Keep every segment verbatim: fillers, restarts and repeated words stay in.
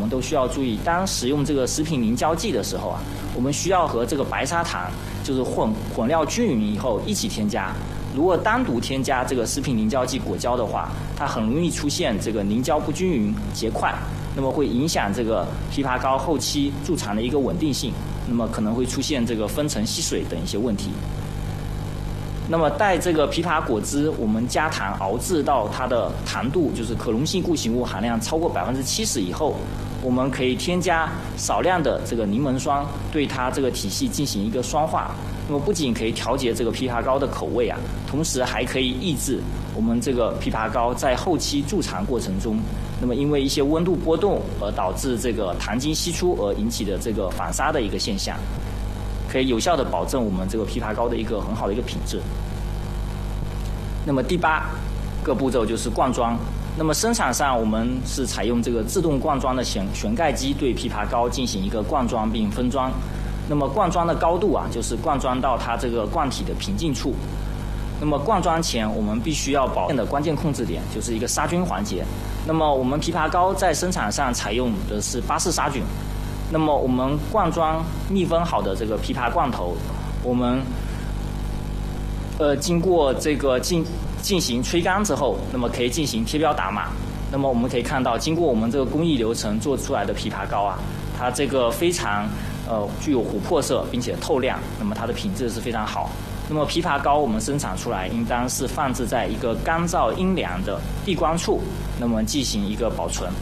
们都需要注意，当使用这个食品凝胶剂的时候啊，我们需要和这个白砂糖就是混混料均匀以后一起添加。如果单独添加这个食品凝胶剂果胶的话，它很容易出现这个凝胶不均匀、结块，那么会影响这个枇杷膏后期贮藏的一个稳定性，那么可能会出现这个分层吸水等一些问题。那么待这个枇杷果汁我们加糖熬制到它的糖度，就是可溶性固形物含量超过百分之七十以后，我们可以添加少量的这个柠檬霜，对它这个体系进行一个霜化。那么不仅可以调节这个枇杷膏的口味啊，同时还可以抑制我们这个枇杷膏在后期贮藏过程中，那么因为一些温度波动而导致这个糖精析出而引起的这个反沙的一个现象，可以有效的保证我们这个枇杷膏的一个很好的一个品质。那么第八个步骤就是灌装。那么生产上我们是采用这个自动灌装的旋旋盖机对枇杷膏进行一个灌装并分装。那么灌装的高度啊，就是灌装到它这个罐体的瓶颈处。那么灌装前我们必须要保证的关键控制点就是一个杀菌环节。那么我们枇杷膏在生产上采用的是巴氏杀菌。那么我们灌装密封好的这个枇杷罐头，我们呃经过这个进进行吹干之后，那么可以进行贴标打码。那么我们可以看到，经过我们这个工艺流程做出来的枇杷膏啊，它这个非常呃具有琥珀色，并且透亮，那么它的品质是非常好。那么枇杷膏我们生产出来应当是放置在一个干燥阴凉的避光处，那么进行一个保存。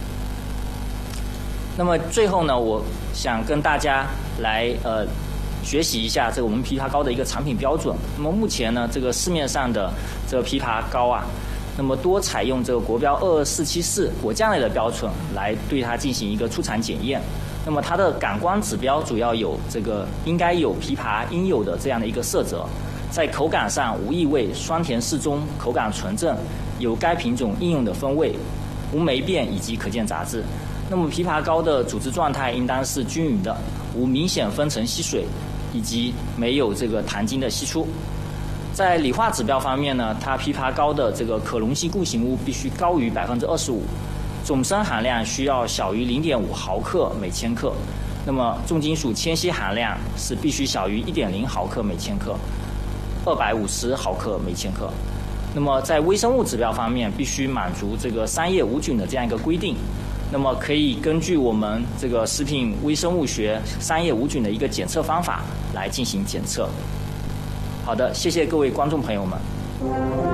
那么最后呢，我想跟大家来呃学习一下这个我们枇杷膏的一个产品标准。那么目前呢，这个市面上的这个枇杷膏啊，那么多采用这个国标二二四七四果酱类的标准来对它进行一个出厂检验。那么它的感官指标主要有这个应该有枇杷应有的这样的一个色泽，在口感上无异味，酸甜适中，口感纯正，有该品种应用的风味，无霉变以及可见杂质。那么枇杷膏的组织状态应当是均匀的，无明显分层吸水，以及没有这个糖精的析出。在理化指标方面呢，它枇杷膏的这个可溶性固形物必须高于百分之二十五，总砷含量需要小于零点五毫克每千克，那么重金属铅烯含量是必须小于一点零毫克每千克，二百五十毫克每千克。那么在微生物指标方面，必须满足这个三叶无菌的这样一个规定。那么可以根据我们这个食品微生物学三叶无菌的一个检测方法来进行检测。好的，谢谢各位观众朋友们。